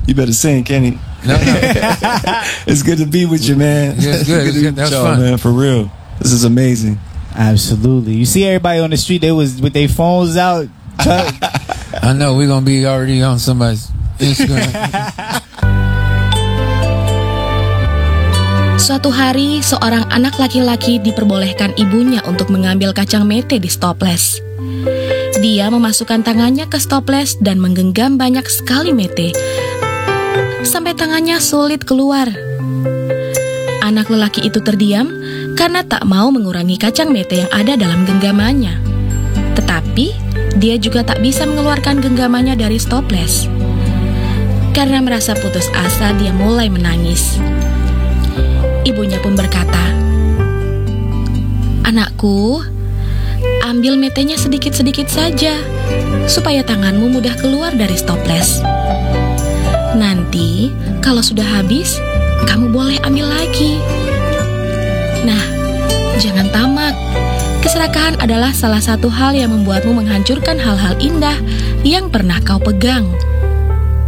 You better sing, Kenny. No. It's good to be with you, man. Yeah, it's good. to be with That's y'all, fun, man. For real, this is amazing. Absolutely. You see everybody on the street, they was with their phones out. I know we're gonna be already on somebody's Instagram. Suatu hari, seorang anak laki-laki diperbolehkan ibunya untuk mengambil kacang mete di Stopless. Dia memasukkan tangannya ke Stopless dan menggenggam banyak sekali mete, sampai tangannya sulit keluar. Anak lelaki itu terdiam karena tak mau mengurangi kacang mete yang ada dalam genggamannya. Tetapi, dia juga tak bisa mengeluarkan genggamannya dari Stopless. Karena merasa putus asa, dia mulai menangis. Ibunya pun berkata, "Anakku, ambil metenya sedikit-sedikit saja, supaya tanganmu mudah keluar dari Stopless. Nanti, kalau sudah habis, kamu boleh ambil lagi. Nah, jangan tamak. Keserakahan adalah salah satu hal yang membuatmu menghancurkan hal-hal indah yang pernah kau pegang."